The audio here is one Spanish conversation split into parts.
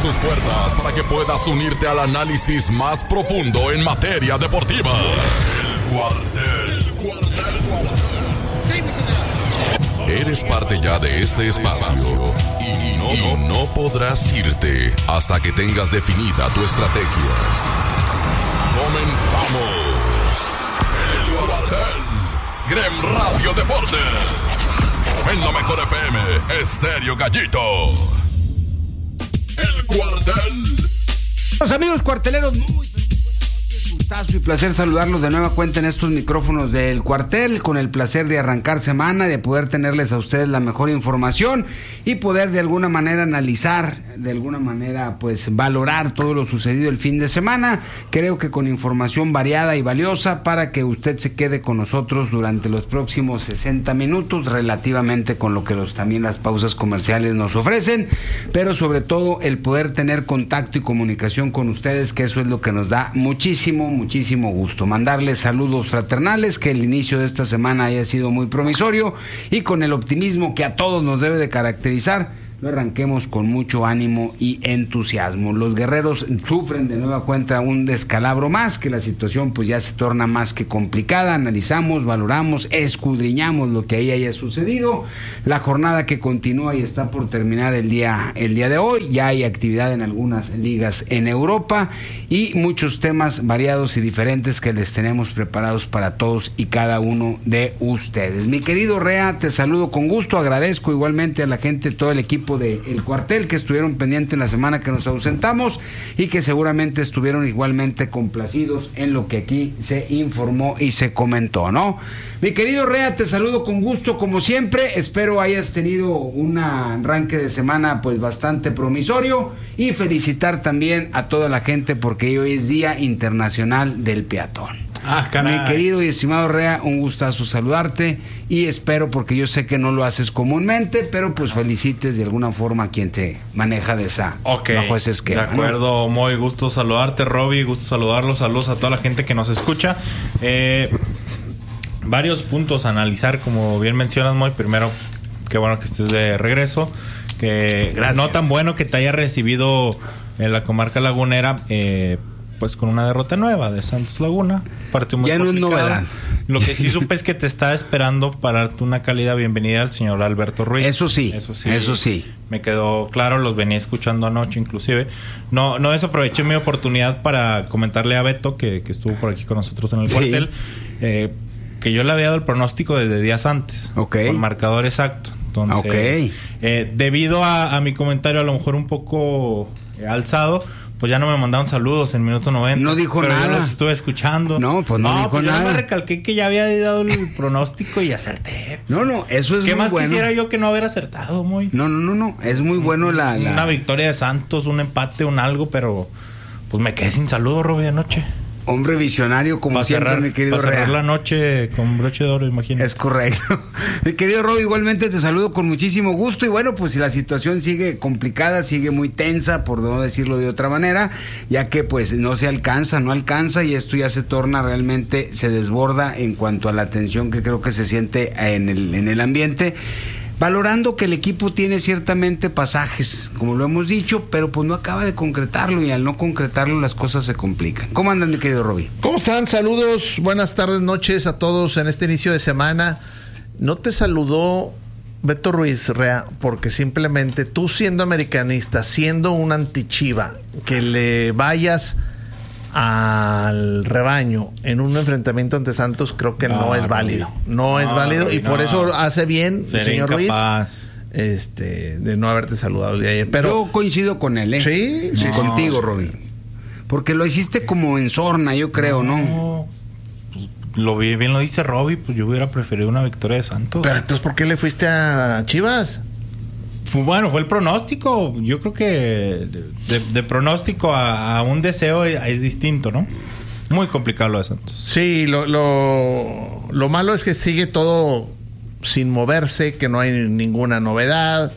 sus puertas para que puedas unirte al análisis más profundo en materia deportiva. El Cuartel. Eres parte ya de este espacio y no podrás irte hasta que tengas definida tu estrategia. Comenzamos. El Cuartel. Grem Radio Deportes. En la mejor FM, Estéreo Gallito. El Cuartel. Los amigos cuarteleros, muy gustazo y placer saludarlos de nueva cuenta en estos micrófonos del Cuartel, con el placer de arrancar semana, de poder tenerles a ustedes la mejor información y poder de alguna manera analizar, de alguna manera pues valorar todo lo sucedido el fin de semana. Creo que con información variada y valiosa para que usted se quede con nosotros durante los próximos 60 minutos, relativamente con lo que también las pausas comerciales nos ofrecen, pero sobre todo el poder tener contacto y comunicación con ustedes, que eso es lo que nos da muchísimo gusto. Mandarles saludos fraternales, que el inicio de esta semana haya sido muy promisorio y con el optimismo que a todos nos debe de caracterizar, lo arranquemos con mucho ánimo y entusiasmo. Los guerreros sufren de nueva cuenta un descalabro más, que la situación pues ya se torna más que complicada. Analizamos, valoramos, escudriñamos lo que ahí haya sucedido. La jornada que continúa y está por terminar el día de hoy. Ya hay actividad en algunas ligas en Europa y muchos temas variados y diferentes que les tenemos preparados para todos y cada uno de ustedes. Mi querido Rea, te saludo con gusto, agradezco igualmente a la gente, todo el equipo de El Cuartel que estuvieron pendientes en la semana que nos ausentamos y que seguramente estuvieron igualmente complacidos en lo que aquí se informó y se comentó, ¿no? Mi querido Rea, te saludo con gusto como siempre, espero hayas tenido un arranque de semana pues bastante promisorio y felicitar también a toda la gente porque hoy es Día Internacional del Peatón. Mi querido y estimado Rea, un gustazo saludarte y espero, porque yo sé que no lo haces comúnmente, pero pues felicites de alguna forma a quien te maneja de esa bajo ese esquema. De acuerdo, muy gusto saludarte, Robbie, gusto saludarlos, saludos a toda la gente que nos escucha. Varios puntos a analizar, como bien mencionas, Moy. Primero, qué bueno que estés de regreso, que gracias. No tan bueno que te haya recibido en la comarca lagunera, pues con una derrota nueva de Santos Laguna. Partido muy complicado. No es novedad. Lo que sí supe es que te está esperando para darte una cálida bienvenida al señor Alberto Ruiz. Eso sí. Me quedó claro, los venía escuchando anoche inclusive. No desaproveché mi oportunidad para comentarle a Beto, que estuvo por aquí con nosotros en el cuartel, que yo le había dado el pronóstico desde días antes. Con marcador exacto. Entonces, debido a mi comentario a lo mejor un poco alzado, pues ya no me mandaron saludos en minuto 90. No dijo nada. Pero yo los estuve escuchando. No dijo nada. Yo me recalqué que ya había dado el pronóstico y acerté. Eso es muy bueno. ¿Qué más quisiera yo que no haber acertado, muy? No. Es muy bueno una victoria de Santos, un empate, un algo, pero pues me quedé sin saludo, Robbie, anoche. Hombre visionario como siempre, mi querido Rea. Para cerrar la noche con broche de oro, imagínate. Es correcto. Mi querido Rob, igualmente te saludo con muchísimo gusto. Y bueno, pues si la situación sigue complicada, sigue muy tensa, por no decirlo de otra manera, ya que pues no alcanza y esto ya se torna realmente, se desborda en cuanto a la tensión que creo que se siente en el ambiente. Valorando que el equipo tiene ciertamente pasajes, como lo hemos dicho, pero pues no acaba de concretarlo y al no concretarlo las cosas se complican. ¿Cómo andan, mi querido Robbie? ¿Cómo están? Saludos, buenas tardes, noches a todos en este inicio de semana. No te saludó Beto Ruiz, Rea, porque simplemente tú siendo americanista, siendo un antichiva, que le vayas al rebaño en un enfrentamiento ante Santos, creo que no es válido. No es válido y por eso hace bien el señor incapaz. Ruiz de no haberte saludado el día de ayer. Pero yo coincido con él, Sí, contigo, Robbie. Porque lo hiciste como en sorna, yo creo, ¿no? Pues, bien lo dice Robbie, pues yo hubiera preferido una victoria de Santos. Pero entonces, ¿por qué le fuiste a Chivas? Bueno, fue el pronóstico. Yo creo que de pronóstico a un deseo es distinto, ¿no? Muy complicado lo de Santos. Sí, lo malo es que sigue todo sin moverse, que no hay ninguna novedad.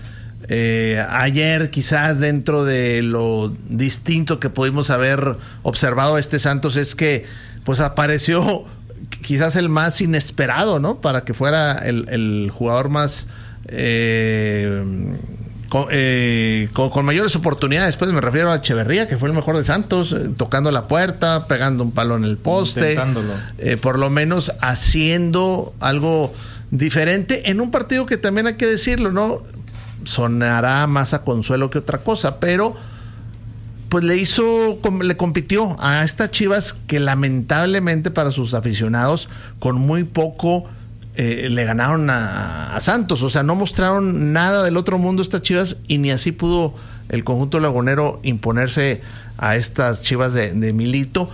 Ayer, quizás dentro de lo distinto que pudimos haber observado Santos, es que pues apareció quizás el más inesperado, ¿no? Para que fuera el jugador más con mayores oportunidades. Pues me refiero a Echeverría, que fue el mejor de Santos, tocando la puerta, pegando un palo en el poste, por lo menos haciendo algo diferente en un partido que también hay que decirlo, ¿no? Sonará más a consuelo que otra cosa, pero pues le compitió a estas Chivas que lamentablemente para sus aficionados con muy poco le ganaron a Santos. O sea, no mostraron nada del otro mundo estas Chivas y ni así pudo el conjunto lagunero imponerse a estas Chivas de Milito.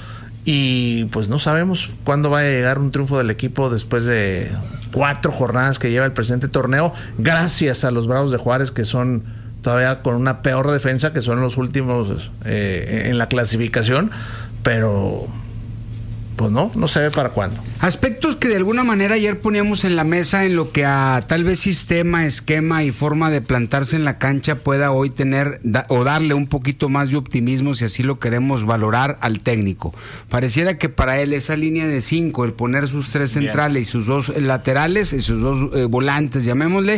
Y pues no sabemos cuándo va a llegar un triunfo del equipo después de 4 jornadas que lleva el presente torneo, gracias a los Bravos de Juárez, que son todavía con una peor defensa, que son los últimos en la clasificación, pero pues no se ve para cuándo. Aspectos que de alguna manera ayer poníamos en la mesa en lo que a tal vez sistema, esquema y forma de plantarse en la cancha pueda hoy tener o darle un poquito más de optimismo, si así lo queremos valorar, al técnico. Pareciera que para él esa línea de 5, el poner sus 3 centrales y sus 2 laterales y sus 2 volantes, llamémosle,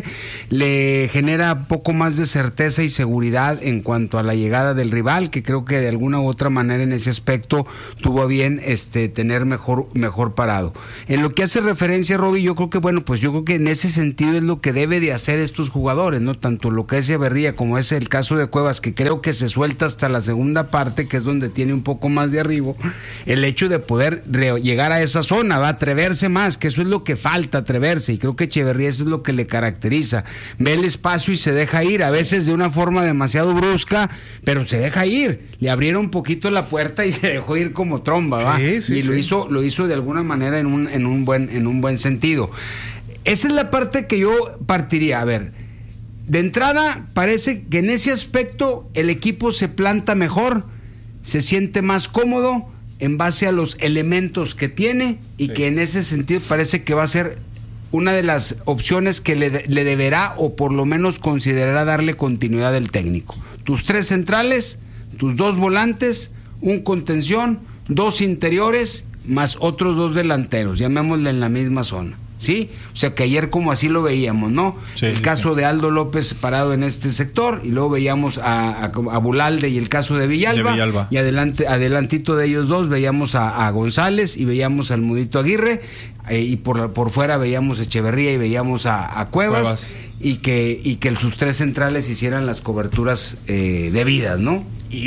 le genera poco más de certeza y seguridad en cuanto a la llegada del rival, que creo que de alguna u otra manera en ese aspecto tuvo a bien tener mejor parado. En lo que hace referencia, Roby, yo creo que en ese sentido es lo que debe de hacer estos jugadores, ¿no? Tanto lo que es Echeverría como es el caso de Cuevas, que creo que se suelta hasta la segunda parte, que es donde tiene un poco más de arribo, el hecho de poder llegar a esa zona, va a atreverse más, que eso es lo que falta, atreverse, y creo que Echeverría eso es lo que le caracteriza. Ve el espacio y se deja ir, a veces de una forma demasiado brusca, pero se deja ir. Le abrieron un poquito la puerta y se dejó ir como tromba, ¿va? Sí, lo hizo de alguna manera en un buen sentido. Esa es la parte que yo partiría. A ver, de entrada parece que en ese aspecto el equipo se planta mejor, se siente más cómodo en base a los elementos que tiene y que en ese sentido parece que va a ser una de las opciones que le deberá o por lo menos considerará darle continuidad del técnico. Tus 3 centrales, tus 2 volantes, un contención, 2 interiores más otros 2 delanteros, llamémosle en la misma zona, ¿sí? O sea que ayer como así lo veíamos, ¿no? El caso de Aldo López parado en este sector, y luego veíamos a Bulalde y el caso de Villalba. Y adelantito de ellos 2 veíamos a González y veíamos al Mudito Aguirre, y por fuera veíamos a Echeverría y veíamos a Cuevas. Y que sus 3 centrales hicieran las coberturas debidas, ¿no?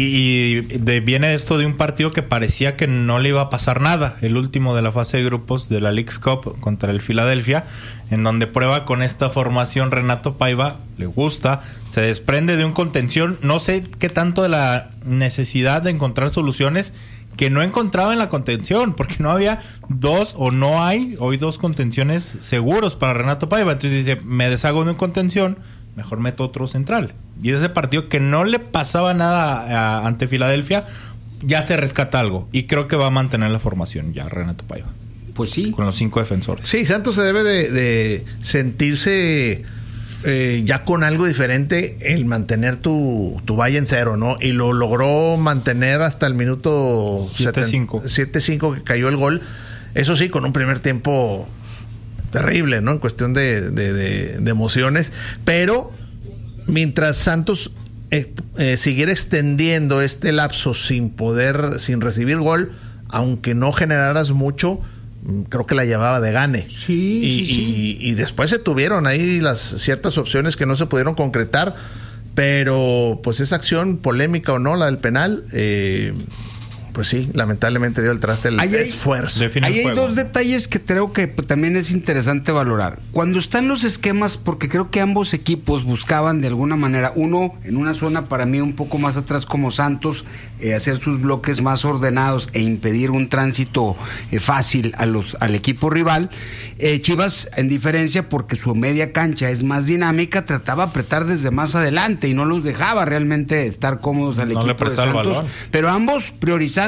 Viene esto de un partido que parecía que no le iba a pasar nada, el último de la fase de grupos de la Leagues Cup contra el Philadelphia, en donde prueba con esta formación Renato Paiva, le gusta, se desprende de un contención, no sé qué tanto de la necesidad de encontrar soluciones que no encontraba en la contención, porque no había no hay hoy 2 contenciones seguros para Renato Paiva. Entonces dice, me deshago de un contención, mejor meto otro central. Y ese partido que no le pasaba nada ante Filadelfia, ya se rescata algo. Y creo que va a mantener la formación ya Renato Paiva. Pues sí. Con los 5 defensores. Sí, Santos se debe de sentirse ya con algo diferente, el mantener tu valla en 0, ¿no? Y lo logró mantener hasta el minuto 7-5 que cayó el gol. Eso sí, con un primer tiempo terrible, ¿no? En cuestión de emociones. Pero mientras Santos siguiera extendiendo este lapso sin recibir gol, aunque no generaras mucho, creo que la llevaba de gane. Sí. Y después se tuvieron ahí las ciertas opciones que no se pudieron concretar, pero pues esa acción polémica o no, la del penal, pues sí, lamentablemente dio el traste el esfuerzo. Ahí hay 2 detalles que creo que también es interesante valorar. Cuando están los esquemas, porque creo que ambos equipos buscaban de alguna manera, uno en una zona para mí un poco más atrás como Santos, hacer sus bloques más ordenados e impedir un tránsito fácil al equipo rival. Chivas, en diferencia, porque su media cancha es más dinámica, trataba de apretar desde más adelante y no los dejaba realmente estar cómodos al equipo de Santos. Pero ambos priorizando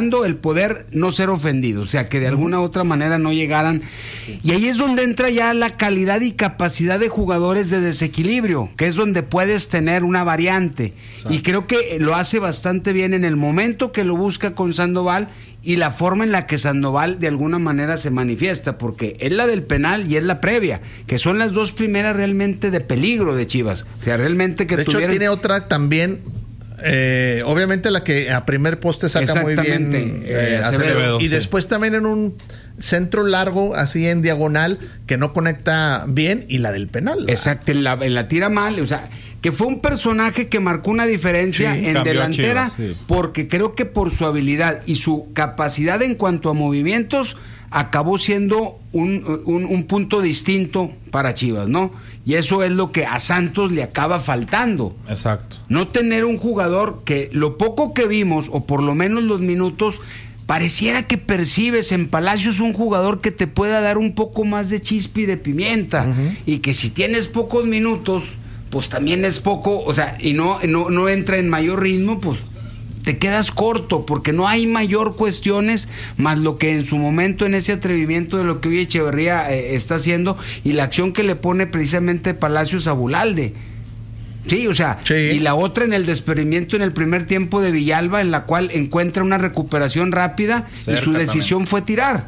buscando el poder no ser ofendido, o sea, que de alguna u otra manera no llegaran. Y ahí es donde entra ya la calidad y capacidad de jugadores de desequilibrio, que es donde puedes tener una variante. Y creo que lo hace bastante bien en el momento que lo busca con Sandoval y la forma en la que Sandoval de alguna manera se manifiesta, porque es la del penal y es la previa, que son las dos primeras realmente de peligro de Chivas. O sea, realmente que de hecho tiene otra también, obviamente la que a primer poste saca muy bien Acevedo. Y después también en un centro largo, así en diagonal, que no conecta bien, y la del penal. Exacto, en la tira mal, o sea, que fue un personaje que marcó una diferencia en delantera, Chivas, porque creo que por su habilidad y su capacidad en cuanto a movimientos, acabó siendo un punto distinto para Chivas, ¿no? Y eso es lo que a Santos le acaba faltando. Exacto. No tener un jugador que lo poco que vimos, o por lo menos los minutos, pareciera que percibes en Palacios un jugador que te pueda dar un poco más de chispa y de pimienta. Y que si tienes pocos minutos, pues también es poco, o sea, y no entra en mayor ritmo, pues te quedas corto, porque no hay mayor cuestiones más lo que en su momento, en ese atrevimiento de lo que hoy Echeverría está haciendo, y la acción que le pone precisamente Palacios a Bulalde. Sí, o sea, y la otra en el desprendimiento en el primer tiempo de Villalba, en la cual encuentra una recuperación rápida, y su decisión fue tirar.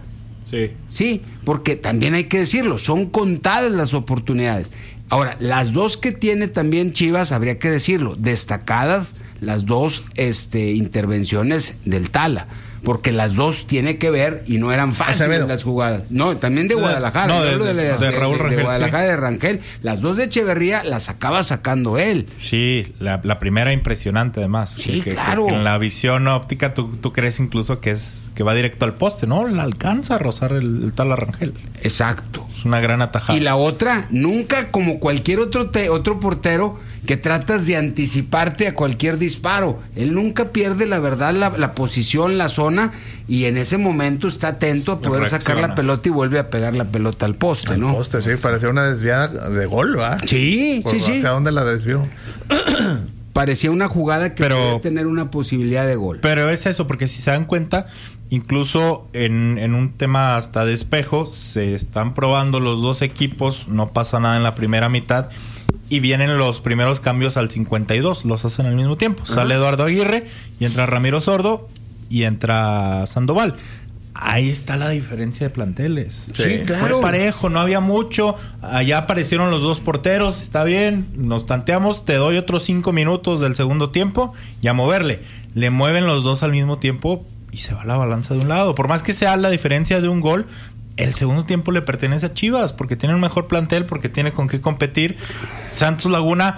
Sí, porque también hay que decirlo, son contadas las oportunidades. Ahora, las dos que tiene también Chivas, habría que decirlo, destacadas las dos intervenciones del Tala, porque las dos tiene que ver y no eran fáciles las jugadas. No, también de Guadalajara. De Raúl Rangel. De Guadalajara, de Rangel. Las dos de Echeverría las acaba sacando él. Sí, la primera impresionante además. Sí, claro. Que en la visión óptica tú crees incluso que va directo al poste, ¿no? La alcanza a rozar el Tala Rangel. Exacto. Es una gran atajada. Y la otra, nunca como cualquier otro portero, que tratas de anticiparte a cualquier disparo. Él nunca pierde, la verdad, la posición, la zona, y en ese momento está atento a poder sacar la pelota y vuelve a pegar la pelota al poste, ¿no? Al poste, sí, parecía una desviada de gol, ¿va? Sí. ¿Hacia dónde la desvió? Parecía una jugada que podía tener una posibilidad de gol. Pero es eso, porque si se dan cuenta, incluso en un tema hasta de espejo, se están probando los dos equipos, no pasa nada en la primera mitad, y vienen los primeros cambios al 52, los hacen al mismo tiempo. Sale Eduardo Aguirre y entra Ramiro Sordo y entra Sandoval. Ahí está la diferencia de planteles. Sí, claro. Fue parejo, no había mucho. Allá aparecieron los dos porteros, está bien, nos tanteamos, te doy otros 5 minutos del segundo tiempo y a moverle. Le mueven los dos al mismo tiempo y se va la balanza de un lado. Por más que sea la diferencia de un gol, el segundo tiempo le pertenece a Chivas, porque tiene un mejor plantel, porque tiene con qué competir. Santos Laguna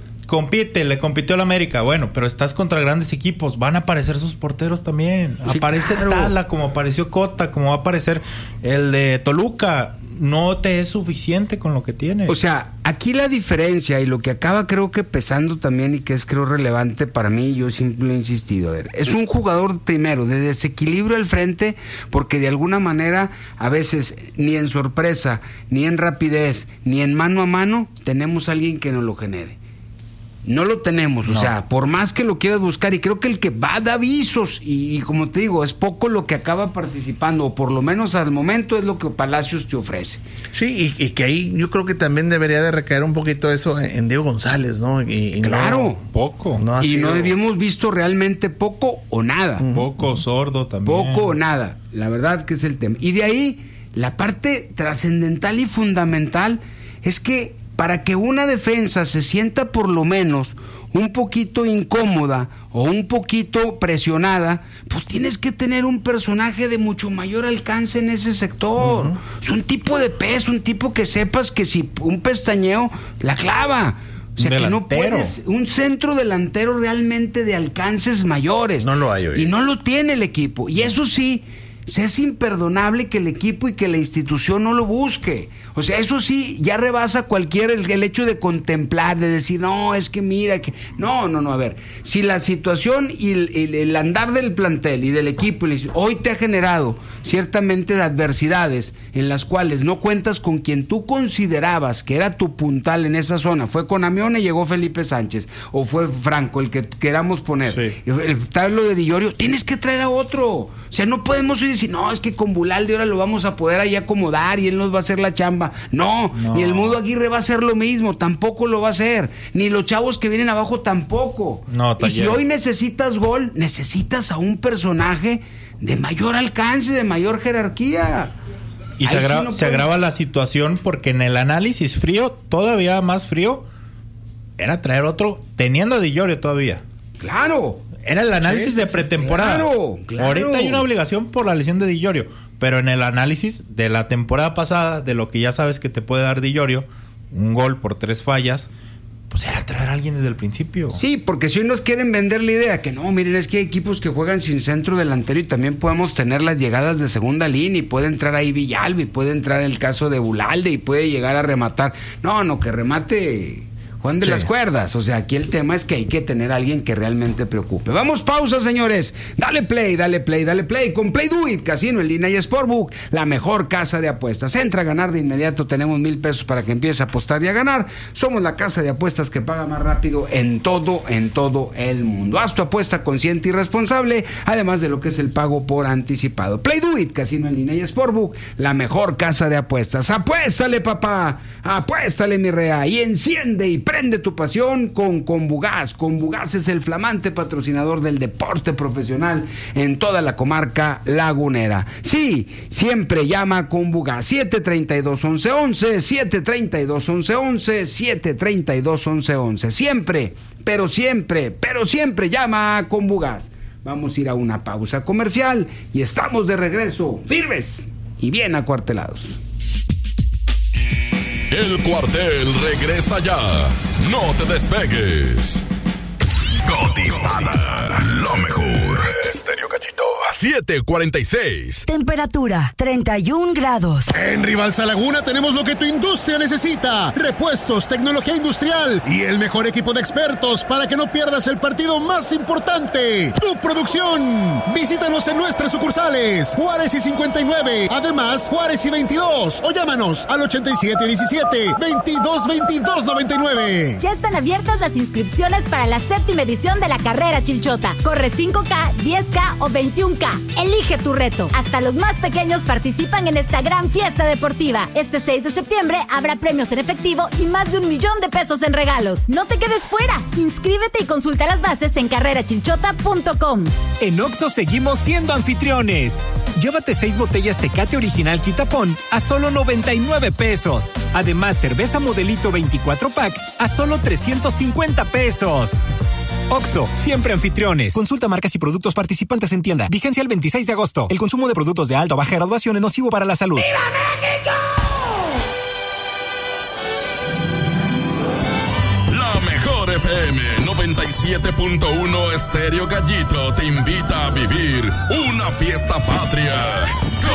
le compitió al América, bueno, pero estás contra grandes equipos, van a aparecer sus porteros también. Sí, aparece Tala, como apareció Cota, como va a aparecer el de Toluca. No te es suficiente con lo que tienes. O sea, aquí la diferencia y lo que acaba creo que pesando también, y que es creo relevante para mí, yo siempre he insistido, a ver, es un jugador primero de desequilibrio al frente, porque de alguna manera a veces ni en sorpresa, ni en rapidez, ni en mano a mano tenemos a alguien que nos lo genere. No lo tenemos, o sea, por más que lo quieras buscar, y creo que el que va da avisos, y como te digo, es poco lo que acaba participando, o por lo menos al momento es lo que Palacios te ofrece. Sí, y que ahí yo creo que también debería de recaer un poquito eso en Diego González, ¿no? Y claro. Poco. No habíamos visto realmente poco o nada. Poco, Sordo también. Poco o nada, la verdad que es el tema. Y de ahí, la parte trascendental y fundamental es que para que una defensa se sienta por lo menos un poquito incómoda o un poquito presionada, pues tienes que tener un personaje de mucho mayor alcance en ese sector. Es un tipo de peso, un tipo que sepas que si un pestañeo la clava. O sea, que no puedes, un centro delantero realmente de alcances mayores. No lo hay hoy. Y no lo tiene el equipo. Y eso sí, es imperdonable que el equipo y que la institución no lo busque. O sea, eso sí, ya rebasa cualquier el hecho de contemplar, de decir, no, es que mira, que no, a ver, si la situación y el andar del plantel y del equipo hoy te ha generado ciertamente adversidades en las cuales no cuentas con quien tú considerabas que era tu puntal en esa zona, fue con Amione, llegó Felipe Sánchez, o fue Franco, el que queramos poner, sí. El tablo de Di Llorio, tienes que traer a otro. O sea, no podemos hoy decir, no, es que con Bulalde ahora lo vamos a poder ahí acomodar y él nos va a hacer la chamba. No, ni el Mudo Aguirre va a hacer lo mismo, tampoco lo va a hacer. Ni los chavos que vienen abajo tampoco. No, y si hoy necesitas gol, necesitas a un personaje de mayor alcance, de mayor jerarquía. Y se agrava la situación porque en el análisis frío, todavía más frío, era traer otro, teniendo a Di Llorio todavía. Claro. Era el análisis de pretemporada. Claro. Ahorita hay una obligación por la lesión de Di Llorio, pero en el análisis de la temporada pasada, de lo que ya sabes que te puede dar Di Llorio, un gol por 3 fallas, pues era traer a alguien desde el principio. Sí, porque si hoy nos quieren vender la idea que no, miren, es que hay equipos que juegan sin centro delantero y también podemos tener las llegadas de segunda línea y puede entrar ahí Villalba, puede entrar el caso de Bulalde y puede llegar a rematar. No, que remate Juan de las Cuerdas. O sea, aquí el tema es que hay que tener a alguien que realmente preocupe. Vamos, pausa, señores. Dale play. Con Play Do It, casino en línea y Sportbook, la mejor casa de apuestas. Entra a ganar de inmediato. Tenemos 1,000 pesos para que empiece a apostar y a ganar. Somos la casa de apuestas que paga más rápido en todo el mundo. Haz tu apuesta consciente y responsable, además de lo que es el pago por anticipado. Play Do It, casino en línea y Sportbook, la mejor casa de apuestas. Apuéstale, papá. Apuéstale, mi rea. Y enciende y prende tu pasión con Combugas. Combugas es el flamante patrocinador del deporte profesional en toda la comarca lagunera. Sí, siempre llama a Combugas. 732-1111, 732-1111, siempre, pero siempre llama a Combugas. Vamos a ir a una pausa comercial y estamos de regreso, firmes y bien acuartelados. El Cuartel regresa ya. No te despegues. Cotizada. Lo mejor. Estéreo Gallito. 7:46. Temperatura 31 grados. En Rivalsa Laguna tenemos lo que tu industria necesita: repuestos, tecnología industrial y el mejor equipo de expertos para que no pierdas el partido más importante, tu producción. Visítanos en nuestras sucursales Juárez y 59, además Juárez y 22, o llámanos al 8717-222299. Ya están abiertas las inscripciones para la 7ª edición de la carrera Chilchota. Corre 5K, 10K o 21K. Elige tu reto. Hasta los más pequeños participan en esta gran fiesta deportiva. Este 6 de septiembre habrá premios en efectivo y más de 1 millón de pesos en regalos. No te quedes fuera. Inscríbete y consulta las bases en carrerachilchota.com. En Oxxo seguimos siendo anfitriones. Llévate 6 botellas Tecate Original Quitapón a solo 99 pesos. Además, cerveza Modelito 24 pack a solo 350 pesos. Oxxo, siempre anfitriones. Consulta marcas y productos participantes en tienda. Vigencia el 26 de agosto. El consumo de productos de alta o baja graduación es nocivo para la salud. ¡Viva México! La mejor FM 97.1 Estéreo Gallito te invita a vivir una fiesta patria.